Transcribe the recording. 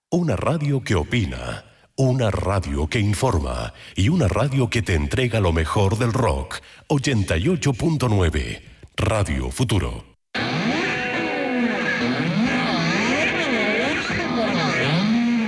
Una radio que opina, una radio que informa y una radio que te entrega lo mejor del rock. 88.9, Radio Futuro.